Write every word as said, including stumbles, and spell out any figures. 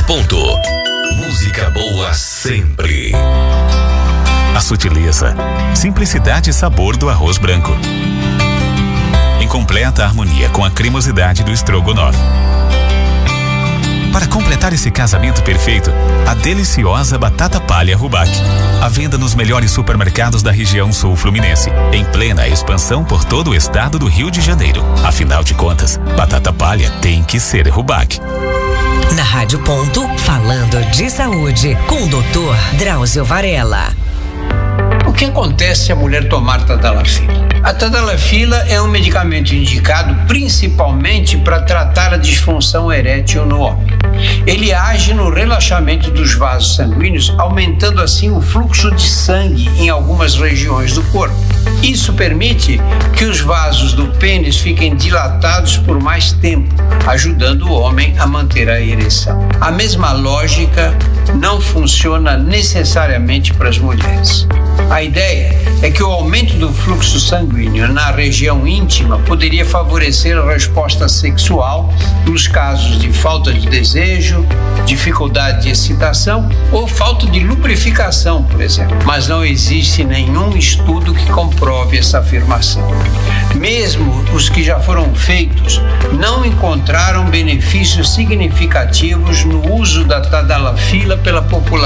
ponto. Música boa sempre. A sutileza, simplicidade e sabor do arroz branco, em completa harmonia com a cremosidade do estrogonofe. Para completar esse casamento perfeito, a deliciosa batata palha Rubac. À venda nos melhores supermercados da região sul fluminense, em plena expansão por todo o estado do Rio de Janeiro. Afinal de contas, batata palha tem que ser Rubac. Na Rádio Ponto, falando de saúde, com o doutor Drauzio Varela. O que acontece se a mulher tomar tadalafila? A tadalafila é um medicamento indicado principalmente para tratar a disfunção erétil no homem. Ele age no relaxamento dos vasos sanguíneos, aumentando assim o fluxo de sangue em algumas regiões do corpo. Isso permite que os vasos do pênis fiquem dilatados por mais tempo, ajudando o homem a manter a ereção. A mesma lógica não funciona necessariamente para as mulheres. A ideia é que o aumento do fluxo sanguíneo na região íntima poderia favorecer a resposta sexual nos casos de falta de desejo, dificuldade de excitação ou falta de lubrificação, por exemplo. Mas não existe nenhum estudo que comprove essa afirmação. Mesmo os que já foram feitos não encontraram benefícios significativos no uso da tadalafila pela população